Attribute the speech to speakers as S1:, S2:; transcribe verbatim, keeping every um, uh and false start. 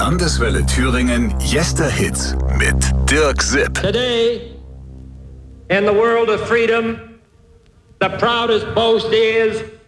S1: Landeswelle Thüringen Jester Hits mit Dirk Sipp.
S2: Today, in the world of freedom, the proudest boast is